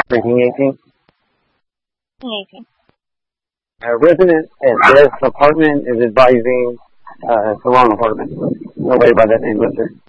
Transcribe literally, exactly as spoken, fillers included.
Drinking eighteen. eighteen. A resident at this apartment is advising uh, it's the wrong apartment. Nobody by that name lives there.